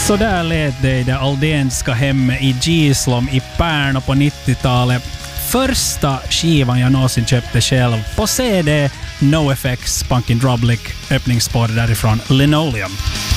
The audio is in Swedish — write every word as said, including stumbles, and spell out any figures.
Så där lät det i det aldénska hemmet i Gislom i Pärno på nittiotalet. Första skivan jag någonsin köpte själv på C D, NoFX, Punkin Drublic, öppningsspår därifrån Linoleum.